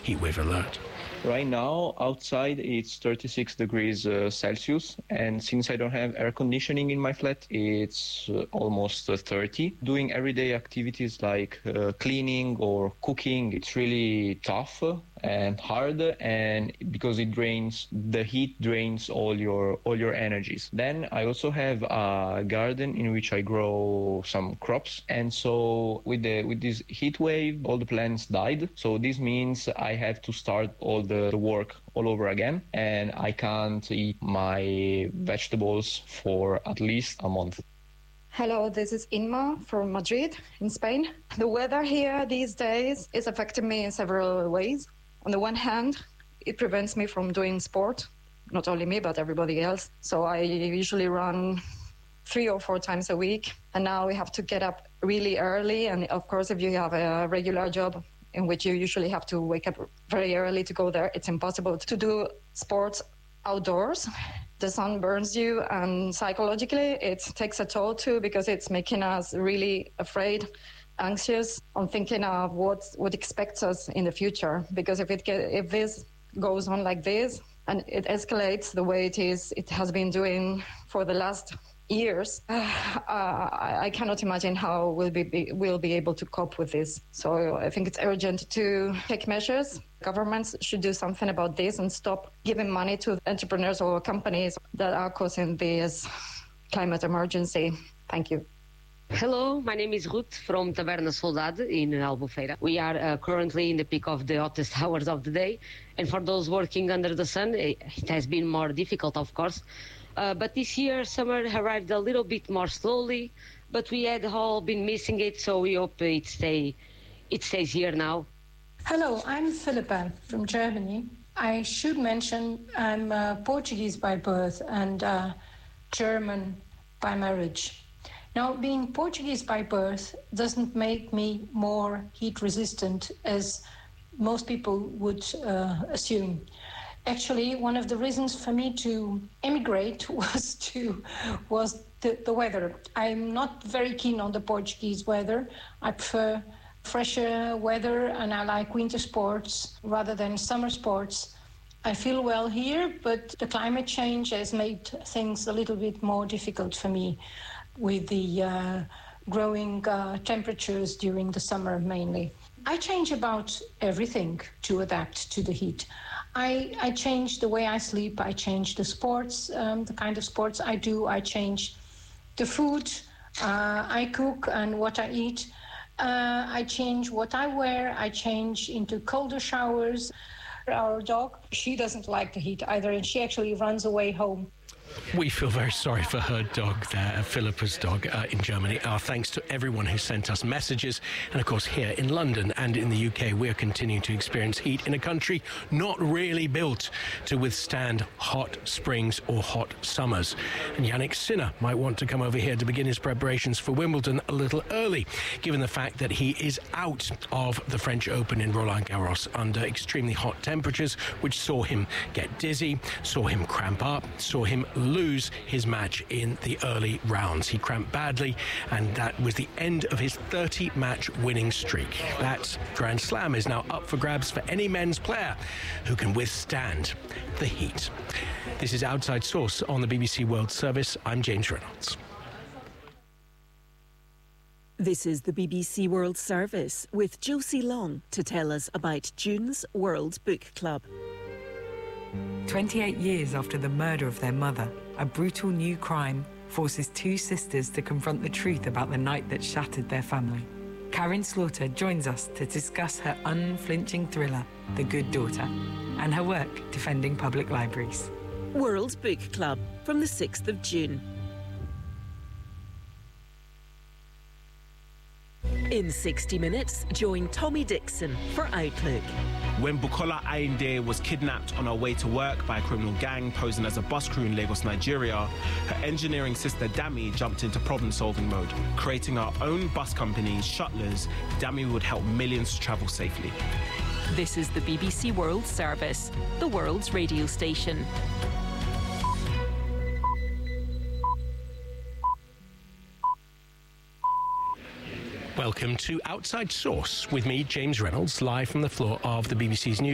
heatwave alert. Right now, outside it's 36 degrees Celsius, and since I don't have air conditioning in my flat, it's almost 30. Doing everyday activities like cleaning or cooking, it's really tough and hard, and because the heat drains all your energies. Then I also have a garden in which I grow some crops, and so with this heat wave, all the plants died. So this means I have to start all the work all over again, and I can't eat my vegetables for at least a month. Hello, this is Inma from Madrid in Spain. The weather here these days is affecting me in several ways. On the one hand, it prevents me from doing sport, not only me, but everybody else. So I usually run 3 or 4 times a week, and now we have to get up really early. And of course, if you have a regular job in which you usually have to wake up very early to go there, it's impossible to do sports outdoors. The sun burns you, and psychologically it takes a toll too, because it's making us really afraid, anxious on thinking of what expects us in the future. Because if this goes on like this and it escalates the way it has been doing for the last years, I cannot imagine how we'll be able to cope with this. So I think it's urgent to take measures. Governments should do something about this and stop giving money to entrepreneurs or companies that are causing this climate emergency. Thank you. Hello, my name is Ruth from Taberna Soldado in Albufeira. We are currently in the peak of the hottest hours of the day, and for those working under the sun, it has been more difficult, of course. But this year, summer arrived a little bit more slowly, but we had all been missing it, so we hope it stays here now. Hello, I'm Philippa from Germany. I should mention I'm Portuguese by birth and German by marriage. Now, being Portuguese by birth doesn't make me more heat resistant, as most people would assume. Actually, one of the reasons for me to emigrate was the weather. I'm not very keen on the Portuguese weather. I prefer fresher weather, and I like winter sports rather than summer sports. I feel well here, but the climate change has made things a little bit more difficult for me with the growing temperatures during the summer mainly. I change about everything to adapt to the heat. I change the way I sleep, I change the sports, the kind of sports I do, I change the food I cook and what I eat. I change what I wear, I change into colder showers. Our dog, she doesn't like the heat either, and she actually runs away home. We feel very sorry for her dog there, Philippa's dog in Germany. Our thanks to everyone who sent us messages. And of course, here in London and in the UK, we're continuing to experience heat in a country not really built to withstand hot springs or hot summers. And Yannick Sinner might want to come over here to begin his preparations for Wimbledon a little early, given the fact that he is out of the French Open in Roland Garros under extremely hot temperatures, which saw him get dizzy, saw him cramp up, saw him lose his match in the early rounds. He cramped badly, and that was the end of his 30-match winning streak. That Grand Slam is now up for grabs for any men's player who can withstand the heat. This is Outside Source on the BBC World Service. I'm James Reynolds. This is the BBC World Service with Josie Long to tell us about June's World Book Club. 28 years after the murder of their mother, a brutal new crime forces 2 sisters to confront the truth about the night that shattered their family. Karin Slaughter joins us to discuss her unflinching thriller, The Good Daughter, and her work defending public libraries. World Book Club from the 6th of June. In 60 minutes, join Tommy Dixon for Outlook. When Bukola Ayinde was kidnapped on her way to work by a criminal gang posing as a bus crew in Lagos, Nigeria, her engineering sister Dami jumped into problem-solving mode. Creating her own bus company, Shuttlers, Dami would help millions travel safely. This is the BBC World Service, the world's radio station. Welcome to Outside Source with me, James Reynolds, live from the floor of the BBC's News.